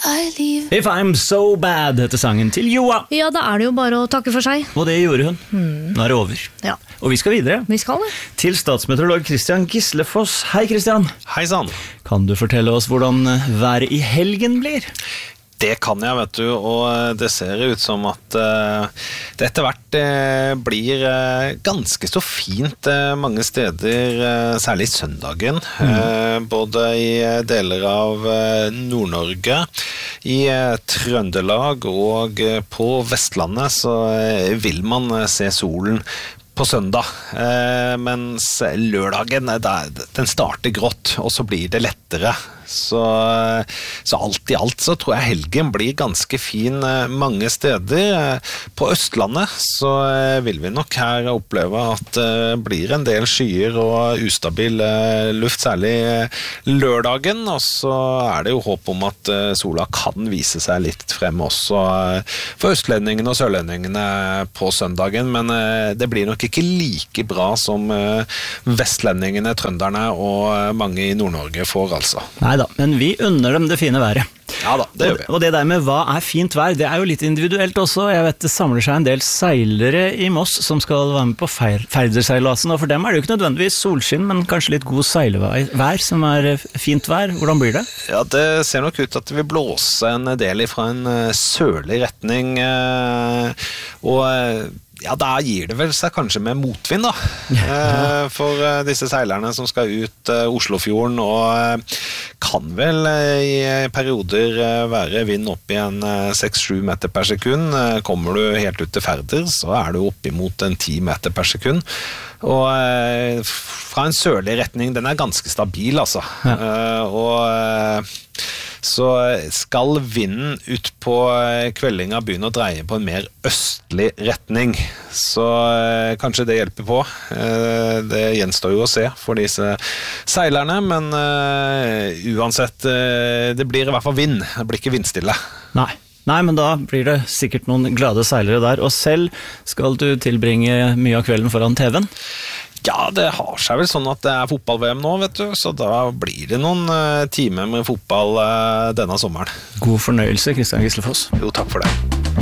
If I'm so bad, heter sangen til Joa. Ja, da det jo bare å takke for seg. Og det gjorde hun. Nå det over. Ja. Og vi skal videre. Vi skal det. Til statsmeteorolog Christian Gislefoss. Hei Christian. Hei sann. Kan du fortelle oss hvordan været i helgen blir? Det kan jeg, vet du, og det ser ut som at det etter hvert blir ganske så fint mange steder, særlig søndagen, både i deler av Nord-Norge, i Trøndelag og på Vestlandet så vil man se solen på søndag, mens lørdagen den starter grått, og så blir det lettere. Så alt i alt så tror jeg helgen blir ganske fin mange steder. På Østlandet så vil vi nok her oppleve at det blir en del skyer og ustabil luft, særlig lørdagen, og så det jo håp om at sola kan vise seg litt frem også for østlendingene og sørlendingene på søndagen, men det blir nok ikke like bra som vestlendingene, trønderne og mange i Nord-Norge får altså. Neida, men vi unner dem det fine været. Ja da, det gjør vi. Og det der med hva fint vær, det jo litt individuelt også. Jeg vet det samler seg en del seilere i Moss som skal være med på Færderseilasen, og for dem det jo ikke nødvendigvis solskinn, men kanskje litt god seilvær som fint vær. Hvordan blir det? Ja, det ser nok ut at det vil blåse en del fra en sørlig retning, og ja, da gir det vel seg kanskje med motvind da, for disse seilerne som skal ut Oslofjorden, og kan vel i perioder være vind opp i en 6-7 meter per sekund. Kommer du helt ut til Færder, så du opp imot en 10 meter per sekund. Og fra en sørlig retning, den ganske stabil altså. Og så skal vinden ut på kveldinga begynne å dreie på en mer østlig retning. Så kanskje det hjelper på. Det gjenstår jo å se for disse seilerne, men uansett, det blir i hvert fall vind. Det blir ikke vindstille. Nei, men da blir det sikkert noen glade seilere der. Og selv skal du tilbringe mye av kvelden foran TV-en? Ja, det har seg vel sånn at det fotball-VM nå, vet du, så da blir det noen timer med fotball denne sommeren. God fornøyelse, Christian Gislefoss. Jo, takk for det.